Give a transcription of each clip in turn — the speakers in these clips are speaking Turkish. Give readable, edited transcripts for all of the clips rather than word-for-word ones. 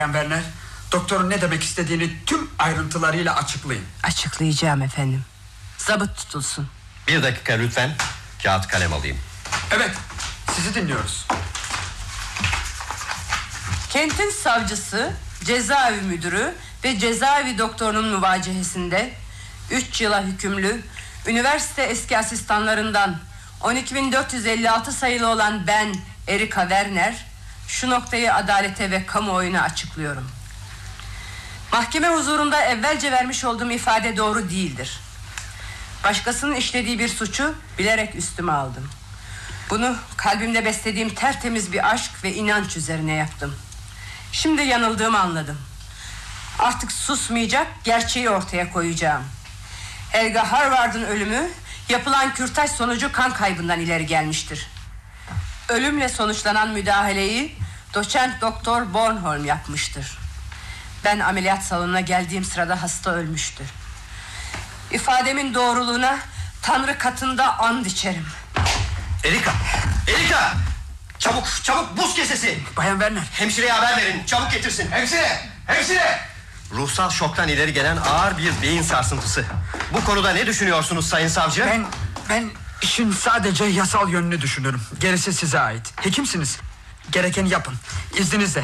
Werner, doktorun ne demek istediğini tüm ayrıntılarıyla açıklayın. Açıklayacağım efendim. Zabıt tutulsun. Bir dakika lütfen. Kağıt kalem alayım. Evet, sizi dinliyoruz. Kentin savcısı, cezaevi müdürü ve cezaevi doktorunun müvacehesinde 3 yıla hükümlü üniversite eski asistanlarından 12.456 sayılı olan ben Erika Werner şu noktayı adalete ve kamuoyuna açıklıyorum. Mahkeme huzurunda evvelce vermiş olduğum ifade doğru değildir. Başkasının işlediği bir suçu bilerek üstüme aldım. Bunu kalbimde beslediğim tertemiz bir aşk ve inanç üzerine yaptım. Şimdi yanıldığımı anladım. Artık susmayacak, gerçeği ortaya koyacağım. Helga Harvard'ın ölümü yapılan kürtaj sonucu kan kaybından ileri gelmiştir. Ölümle sonuçlanan müdahaleyi doçent doktor Bornholm yapmıştır. Ben ameliyat salonuna geldiğim sırada hasta ölmüştür. İfademin doğruluğuna Tanrı katında and içerim. Erika! Erika! Çabuk buz kesesi. Bayan Werner. Hemşireye haber verin, çabuk getirsin. Hemşire! Ruhsal şoktan ileri gelen ağır bir beyin sarsıntısı. Bu konuda ne düşünüyorsunuz sayın savcı? Ben işin sadece yasal yönünü düşünürüm. Gerisi size ait. Hekimsiniz. Gerekeni yapın. İzninizle.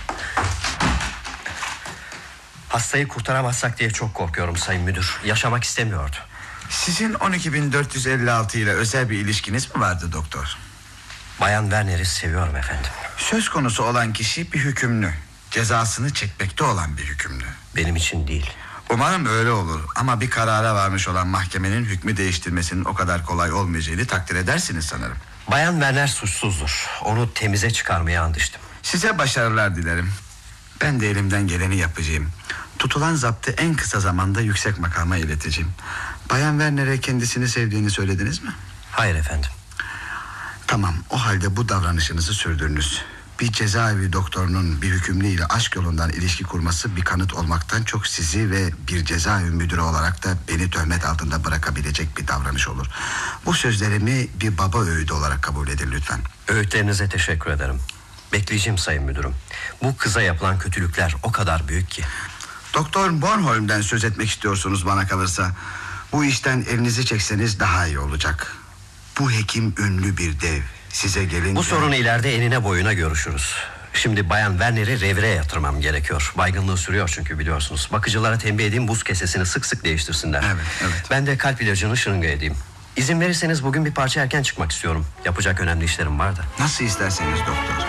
Hastayı kurtaramazsak diye çok korkuyorum sayın müdür. Yaşamak istemiyordu. Sizin 12.456 ile özel bir ilişkiniz mi vardı doktor? Bayan Werner'i seviyorum efendim. Söz konusu olan kişi bir hükümlü. Cezasını çekmekte olan bir hükümlü. Benim için değil. Umarım öyle olur ama bir karara varmış olan mahkemenin hükmü değiştirmesinin o kadar kolay olmayacağını takdir edersiniz sanırım. Bayan Werner suçsuzdur. Onu temize çıkarmaya andıştım. Size başarılar dilerim. Ben de elimden geleni yapacağım. Tutulan zaptı en kısa zamanda yüksek makama ileteceğim. Bayan Werner'e kendisini sevdiğini söylediniz mi? Hayır efendim. Tamam, o halde bu davranışınızı sürdürünüz. Bir cezaevi doktorunun bir hükümlü ile aşk yolundan ilişki kurması bir kanıt olmaktan çok sizi ve bir cezaevi müdürü olarak da beni töhmet altında bırakabilecek bir davranış olur. Bu sözlerimi bir baba öğüdü olarak kabul edin lütfen. Öğütlerinize teşekkür ederim. Bekleyeceğim sayın müdürüm. Bu kıza yapılan kötülükler o kadar büyük ki. Doktor Bornholm'den söz etmek istiyorsunuz bana kalırsa. Bu işten elinizi çekseniz daha iyi olacak. Bu hekim ünlü bir dev. Size gelince... Bu sorunu ileride enine boyuna görüşürüz. Şimdi Bayan Werner'i revire yatırmam gerekiyor. Baygınlığı sürüyor çünkü biliyorsunuz. Bakıcılara tembih edeyim buz kesesini sık sık değiştirsinler. Evet. Ben de kalp ilacını şırınga edeyim. İzin verirseniz bugün bir parça erken çıkmak istiyorum. Yapacak önemli işlerim var da. Nasıl isterseniz doktor.